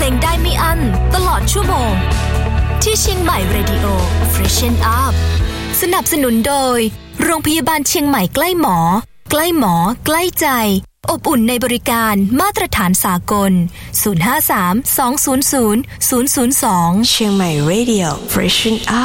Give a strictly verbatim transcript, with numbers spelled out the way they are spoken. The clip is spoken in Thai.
งได้ไม่อั้นตลอดชั่วโมงที่เชียงใหม่ Radio Freshen Up สนับสนุนโดยโรงพยาบาลเชียงใหม่ใกล้หมอใกล้หมอใกล้ใจอบอุ่นในบริการมาตรฐานสากลศูนย์ ห้า สาม สอง ศูนย์ ศูนย์ ศูนย์ ศูนย์ สองเชียงใหม่ Radio Freshen Up